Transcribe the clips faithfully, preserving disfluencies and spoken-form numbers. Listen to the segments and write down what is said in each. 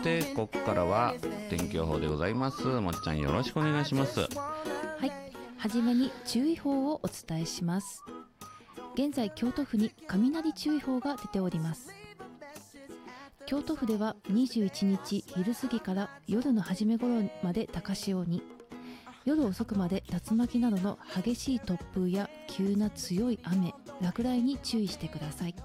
てここからは天気予報でございます。もっちゃんよろしくお願いします。 はい、はじめに注意報をお伝えします。現在京都府に雷注意報が出ております。京都府ではにじゅういちにち昼過ぎから夜の初め頃まで高潮に、夜遅くまで竜巻などの激しい突風や急な強い雨、落雷に注意してください。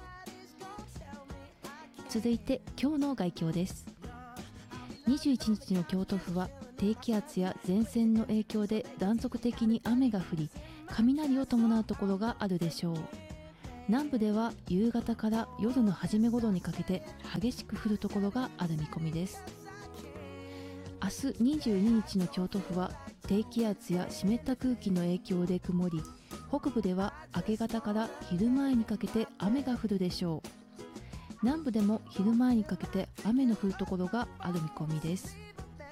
続いて今日の概況です。にじゅういちにちの京都府は低気圧や前線の影響で断続的に雨が降り、雷を伴うところがあるでしょう。南部では夕方から夜の初め頃にかけて激しく降るところがある見込みです。明日にじゅうににちの京都府は低気圧や湿った空気の影響で曇り、北部では明け方から昼前にかけて雨が降るでしょう。南部でも昼前にかけて雨の降るところがある見込みです。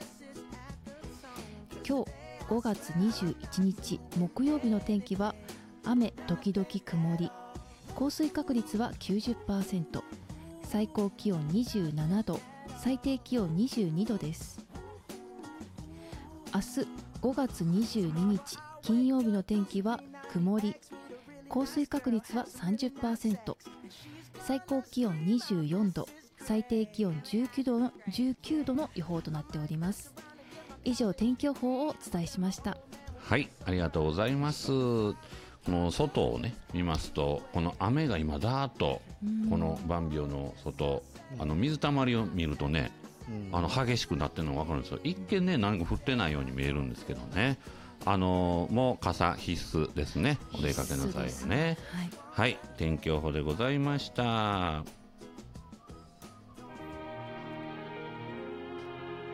今日ごがつにじゅういちにち木曜日の天気は雨時々曇り、降水確率は きゅうじゅっパーセント、 最高気温にじゅうななど、最低気温にじゅうにどです。明日ごがつにじゅうににち金曜日の天気は曇り、降水確率は さんじゅっパーセント、 最高気温にじゅうよんど、最低気温じゅうきゅうどのじゅうきゅうどの予報となっております。以上、天気予報をお伝えしました。 はい、ありがとうございます。この外をね見ますと、この雨が今だーっとこのバンビオの外、あの水たまりを見るとね、あの激しくなってるのが分かるんですよ。一見ね何か降ってないように見えるんですけどね、あのー、もう傘必須ですね。お出かけなさいよね。はい、はい、天気予報でございました。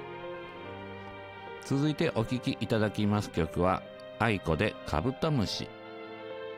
続いてお聴きいただきます曲は愛子でカブトムシ。